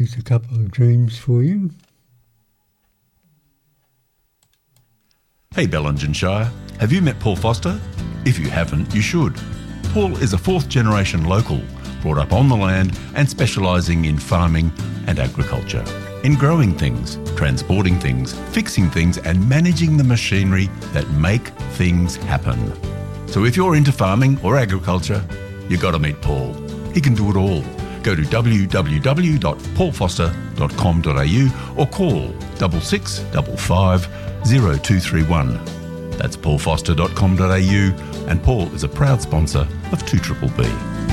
Here's a couple of dreams for you. Hey Bellingen Shire, have you met Paul Foster? If you haven't, you should. Paul is a fourth generation local, brought up on the land and specialising in farming and agriculture. In growing things, transporting things, fixing things and managing the machinery that make things happen. So if you're into farming or agriculture, you got to meet Paul. He can do it all. Go to www.paulfoster.com.au or call 6655 0231. That's paulfoster.com.au, and Paul is a proud sponsor of 2BBB.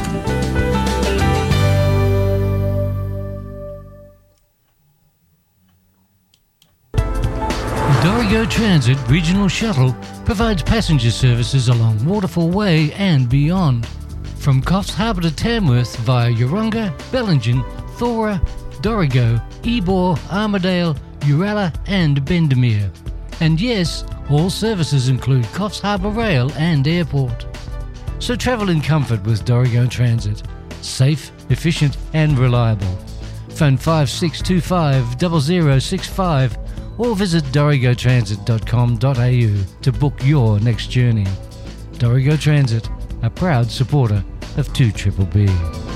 Dorigo Transit Regional Shuttle provides passenger services along Waterfall Way and beyond. From Coffs Harbour to Tamworth via Urunga, Bellingen, Thora, Dorigo, Ebor, Armidale, Uralla and Bendemeer. And yes, all services include Coffs Harbour Rail and Airport. So travel in comfort with Dorigo Transit. Safe, efficient and reliable. Phone 5625 0065 or visit dorigotransit.com.au to book your next journey. Dorigo Transit, a proud supporter of 2BBB.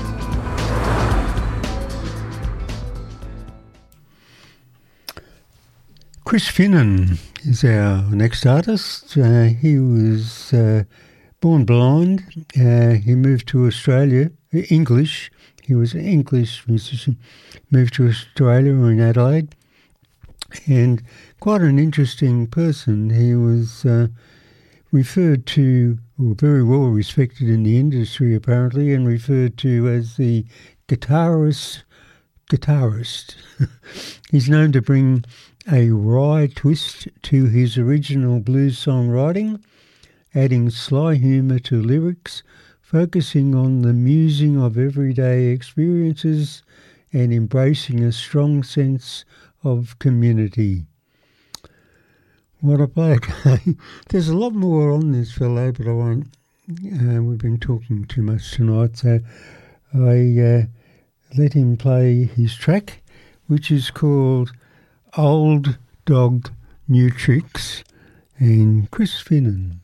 Chris Finnan is our next artist. He was born blind. He moved to Australia, English. He was an English musician. Moved to Australia in Adelaide. And quite an interesting person. He was referred to, or very well respected in the industry apparently, and referred to as the guitarist. He's known to bring a wry twist to his original blues songwriting, adding sly humour to lyrics, focusing on the musing of everyday experiences and embracing a strong sense of community. What a bloke. There's a lot more on this fellow, but I won't. We've been talking too much tonight, so I let him play his track, which is called Old Dog New Tricks, and Chris Finnan.